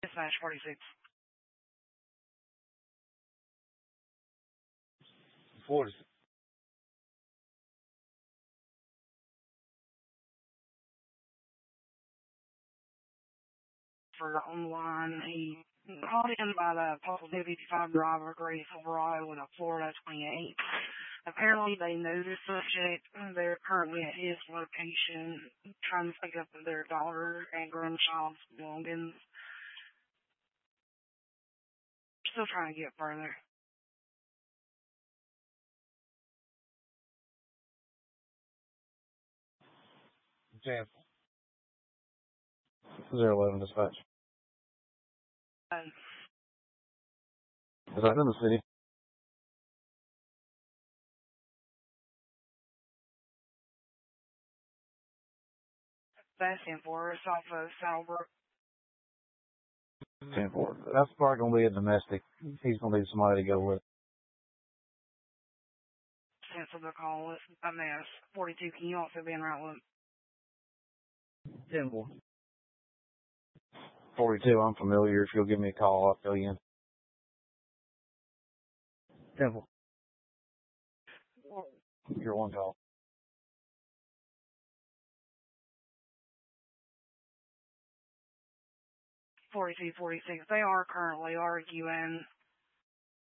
Dispatch 46. Forty. For online, he called in by the Postal 255 driver, Gray Silverado, with a Florida 28. Apparently, they noticed the subject. They're currently at his location trying to pick up their daughter and grandchild's belongings. Still trying to get further. Chance. 011 dispatch. Is that in the city? That's in for us off of Salbrook. 10-4. That's probably going to be a domestic. He's going to need somebody to go with. Cancel the call. It's a mess. 42, can you also be in route loop? 10-4. 42, I'm familiar. If you'll give me a call, I'll fill you in. 10-4. You're one call. 42, 46. They are currently arguing